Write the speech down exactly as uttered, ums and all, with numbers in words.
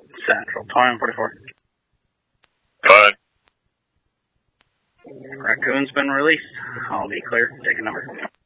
Central, twenty-one forty-four. Go ahead. Raccoon's been released. I'll be clear. Take a number.